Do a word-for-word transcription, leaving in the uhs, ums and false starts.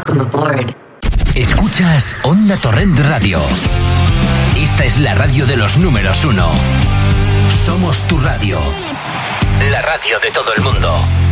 Welcome aboard. Escuchas Onda Torrent Radio. Esta es la radio de los números uno. Somos tu radio. La radio de todo el mundo.